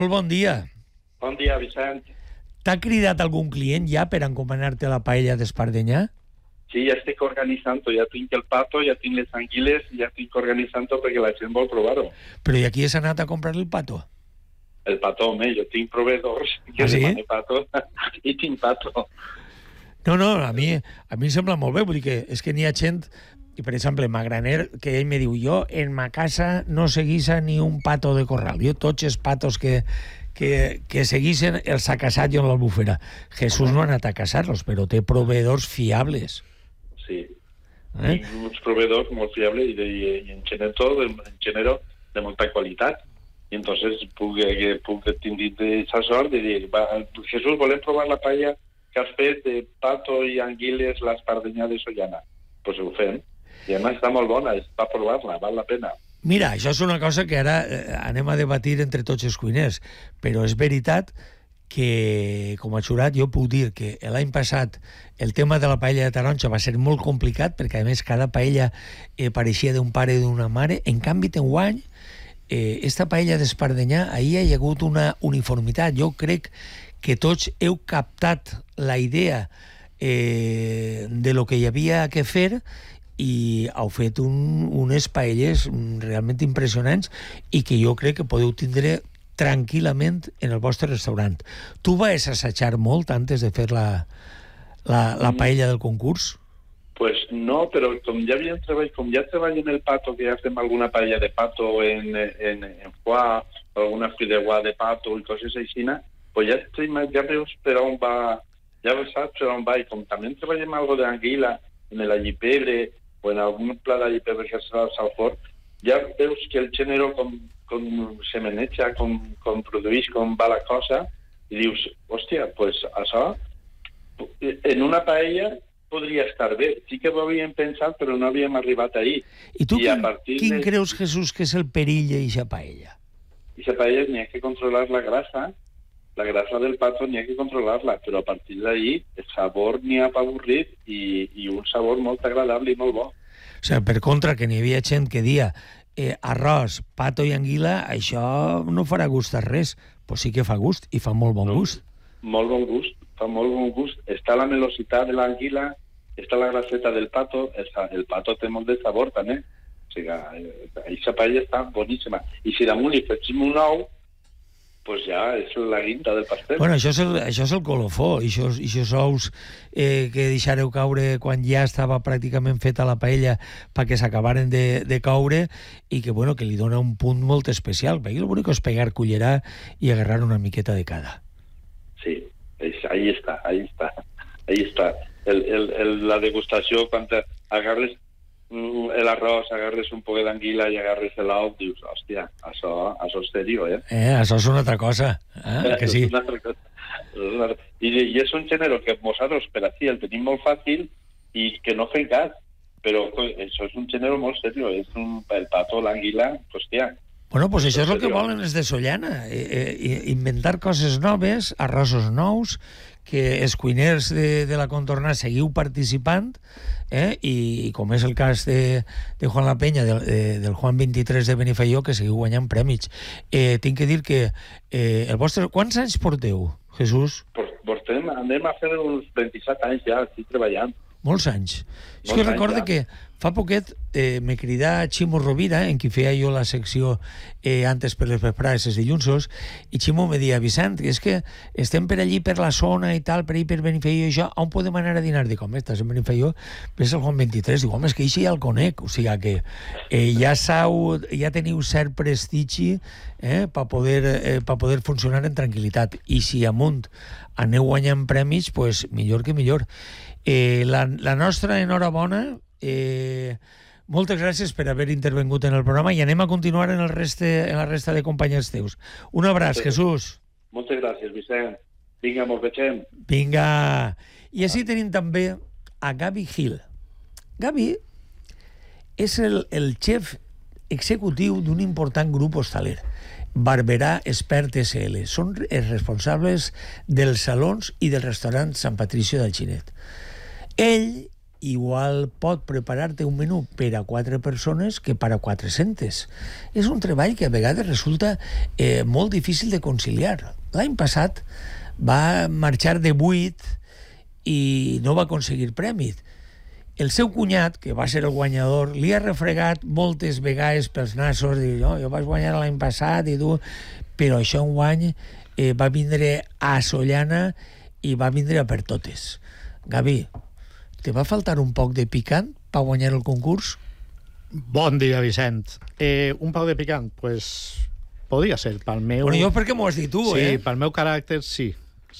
Molt bon dia. Bon dia, Vicent. T'ha cridat algun client ja per encomanar-te la paella d'Espardenyà? Sí, ja estic organitzant-ho. Ja tinc el pato, ja tinc les anguiles, ja estic organitzant-ho perquè la gent vol provar-ho. Però i aquí has anat a comprar el pato? El pato, home, jo tinc proveedors que demanen pato i tinc pato. No, a mi em sembla molt bé, vull dir que és que n'hi ha gent, i per exemple, Magraner, que ell me diu, jo en ma casa no seguissa ni un pato de corral. Jo tots els patos que seguissin els ha casat jo en l'Albufera. Jesús no ha anat a casar-los, però té proveedors fiables. Sí, tinc uns proveedors molt fiables i en genero de molta qualitat. I entonces puc tenir aquesta sort de dir, Jesús, volem provar la paella que has fet de pato i anguiles l'Espardenyà de Sollana. Doncs ho fem. I a més està molt bona, és per provar-la, val la pena. Mira, això és una cosa que ara anem a debatir entre tots els cuiners, però és veritat que, com a jurat, jo puc dir que l'any passat el tema de la paella de taronja va ser molt complicat, perquè a més cada paella pareixia d'un pare i d'una mare. En canvi, enguany, esta paella d'Espardenyà, ahir hi ha hagut una uniformitat. Jo crec que tots heu captat la idea de lo que hi havia que fer i heu fet unes paelles realment impressionants i que jo crec que podeu tindre tranquil·lament en el vostre restaurant. Tu vas assajar molt antes de fer la paella del concurs? Pues no, però com ja treballo en el pato, que ja fem alguna paella de pato en foie, o alguna fideuà de pato i coses així, pues ja veus per on va, ja saps per on va, i com també treballem algo d'anguila en l'allipebre, o en algun pla d'allipebre que serà al salfort, ja veus que el gènere com se maneja, com produeix, com va la cosa, i dius, hòstia, pues això, en una paella podria estar bé. Sí que ho havíem pensat, però no havíem arribat ahir. I tu quin creus, Jesús, que és el perill d'aquesta paella? Aquesta paella n'hi ha que controlar la grasa del pato n'hi ha que controlar-la, però a partir d'ahir el sabor n'hi ha avorrit i un sabor molt agradable i molt bo. O sigui, per contra, que n'hi havia gent que dia arròs, pato i anguila, això no farà gust a res, però sí que fa gust, i fa molt bon gust. Molt bon gust, fa molt bon gust. Està la melositat de l'anguila, està la graseta del pato, el pato té molt de sabor també. O sigui, aquesta paella està boníssima. I si damunt li fem un ou, pues ja és la guinda del pastel. Bueno, això és el colofó, i aquests ous que deixareu caure quan ja estava pràcticament feta la paella perquè s'acabaren de caure i que, bueno, que li dona un punt molt especial, perquè el bonic és pegar cullerà i agarrar una miqueta de cada. Sí, ahí está. La degustació, quan agarres l'arròs, agarres un poc d'anguila i agarres l'ou, dius, hòstia, això és serio, Això és una altra cosa, que sí. És una altra cosa. I és un gènere que nosaltres, per aquí, el tenim molt fàcil i que no fem cas, però això és un gènere molt serio, és el pato, l'anguila, hòstia. Bueno, pues això és el que volen els de Sollana, inventar coses noves, arrossos nous, que els cuiners de la Contornà seguiu participant, i com és el cas de Juan La Peña, del Juan 23 de Benifaió, que seguiu guanyant prèmits. Tinc que dir que el vostre... Quants anys porteu, Jesús? Anem a fer uns 27 anys ja, estic treballant. Molts anys. És que recordo que fa poquet me cridà Ximo Rovira, en qui feia jo la secció antes per les vesprades, els dilluns, i Ximo me deia, Vicent, és que estem per allí, per la zona i tal, per allí, per Benifaió i això, on podem anar a dinar? Dic, home, estàs en Benifaió, ves al Juan 23, dic, home, és que així ja el conec, o sigui que ja teniu cert prestigi per poder funcionar en tranquil·litat, i si amunt aneu guanyant premis, pues millor que millor. La nostra enhorabona, moltes gràcies per haver intervengut en el programa i anem a continuar en la resta de companys teus. Un abraç, Jesús. Moltes gràcies, Vicent. Vinga, mos vegem. Vinga. I així tenim també a Gavi Gil. Gavi és el xef executiu d'un important grup hostaler, Barberà Expert SL. Són els responsables dels salons i del restaurant Sant Patricio del Xinet. Ell igual pot preparar-te un menú per a 4 persones que per a 400. És un treball que a vegades resulta molt difícil de conciliar. L'any passat va marxar de 8 i no va aconseguir premi. El seu cunyat, que va ser el guanyador, li ha refregat moltes vegades pels nassos, dir, jo vaig guanyar l'any passat i tu... Però això enguany va vindre a Sollana i va vindre a per totes. Gavi, te va faltar un poc de picant per guanyar el concurs? Bon dia, Vicent. Un poc de picant? Pues podria ser. Pel meu... Bueno, jo perquè m'ho has dit tu, Sí, pel meu caràcter, sí.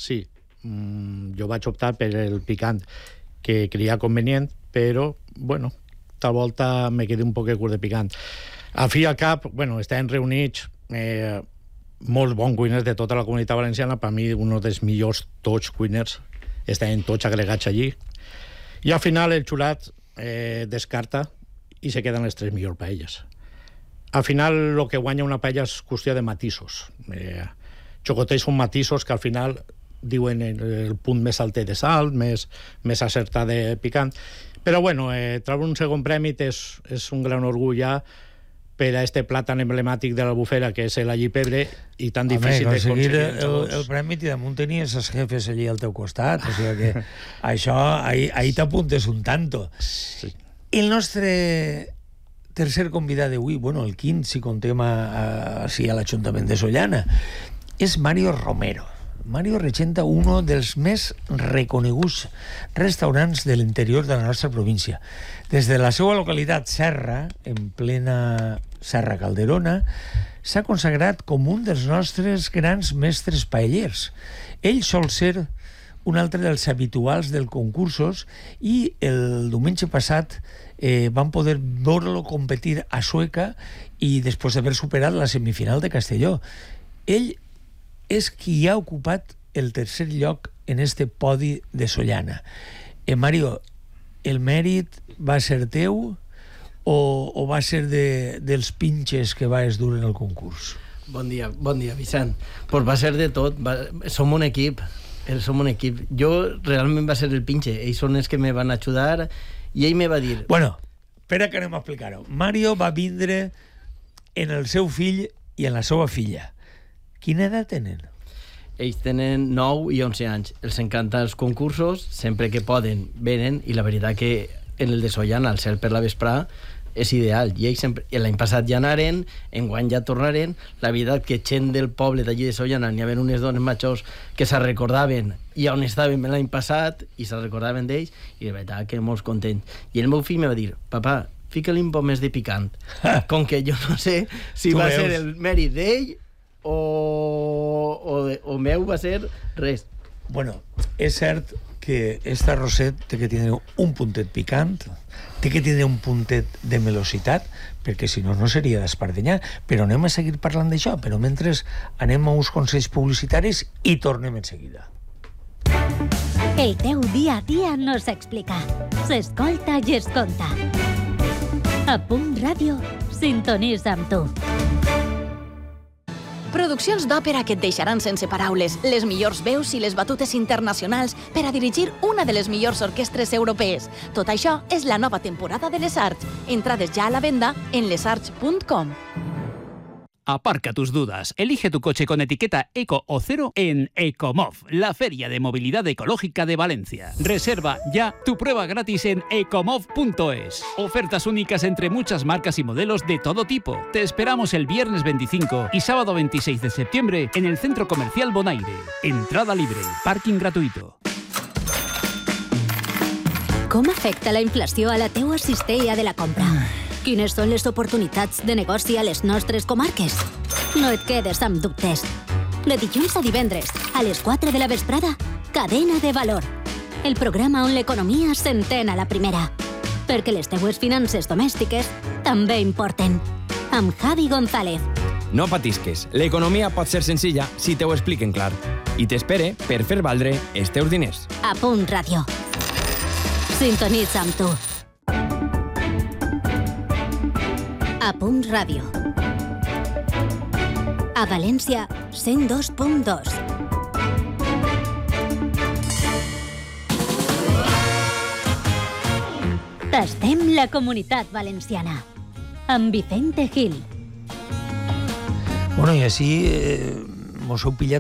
Jo vaig optar per el picant, que creia convenient, però, bueno, tal volta me quedé un poc curt de picant. Al fi i al cap, bueno, estem reunits molts bons cuiners de tota la comunitat valenciana, per mi un dels millors tots cuiners, estem tots agregats allí, i al final el xurat descarta i se queden les 3 millors paelles. Al final el que guanya una paella és qüestió de matisos. Xocoteix uns matisos que al final diuen el punt més alter de sal, més acertat de picant. Però bueno, treure un segon premi és un gran orgull ja per a este plat tan emblemàtic de l'Albufera, que és l'allí pebre, i tan difícil de aconseguir. El premi i damunt tenies els jefes allí al teu costat, o sigui que això, ahí t'apuntes un tanto. Sí. El nostre tercer convidat d'avui, bueno, el quint, si contem així a l'Ajuntament de Sollana, és Mario Romero. Mario regenta un dels més reconeguts restaurants de l'interior de la nostra província. Des de la seva localitat Serra, en plena Serra Calderona, s'ha consagrat com un dels nostres grans mestres paellers. Ell sol ser un altre dels habituals dels concursos i el diumenge passat van poder veure-lo competir a Sueca i després d'haver superat la semifinal de Castelló. Ell és qui ha ocupat el tercer lloc en este podi de Sollana. Mario, el mèrit va ser teu o va ser dels pinches que vas dur en el concurs? Bon dia, Vicent. Pues va ser de tot. Som un equip. Jo realment va ser el pinche. Ells són els que me van ajudar i ell me va dir... Bueno, espera que anem a explicar-ho. Mario va vindre en el seu fill i en la seva filla. Quina edat tenen? Ells tenen 9 i 11 anys. Els encanta els concursos, sempre que poden venen, i la veritat que en el de Sollana, al ser per la vesprà, és ideal. I ells sempre, l'any passat ja anaren, enguany ja tornaren. La veritat que gent del poble d'allí de Sollana n'hi havia unes dones majors que se recordaven i on estàvem l'any passat i se recordaven d'ells, i de veritat que molt contents. I el meu fill me va dir, papà, fica-li un poc més de picant. Com que jo no sé si va ser el mèrit d'ell o meu va ser res. Bueno, és cert que esta roset té que tindre un puntet picant, té que tindre un puntet de melositat, perquè si no, no seria d'espardenyar. Però anem a seguir parlant d'això, però mentre anem a uns consells publicitaris i tornem en seguida. El teu dia a dia no s'explica, s'escolta i es conta. A Punt Ràdio, sintonitza amb tu. Produccions d'òpera que et deixaran sense paraules, les millors veus i les batutes internacionals per a dirigir una de les millors orquestres europees. Tot això és la nova temporada de Les Arts. Entrades ja a la venda en lesarts.com. Aparca tus dudas. Elige tu coche con etiqueta Eco o Cero en Ecomov, la feria de movilidad ecológica de Valencia. Reserva ya tu prueba gratis en ecomov.es. Ofertas únicas entre muchas marcas y modelos de todo tipo. Te esperamos el viernes 25 y sábado 26 de septiembre en el Centro Comercial Bonaire. Entrada libre, parking gratuito. Com afecta la inflació a la teua cistella de la compra? Quines són les oportunitats de negoci a les nostres comarques? No et quedes amb dubtes. De dilluns a divendres, a les 4 de la vesprada, Cadena de Valor. El programa on l'economia s'entén a la primera. Perquè les teues finances domèstiques també importen. Amb Javi González. No patisques, l'economia pot ser senzilla si te ho expliquen clar. I t'espere per fer valdre els teus diners. A Punt Ràdio. Sintonitza amb tu. A Punt Ràdio. A València, 102.2. Tastem la Comunitat Valenciana. Amb Vicente Gil. Bueno, i així mos heu pillat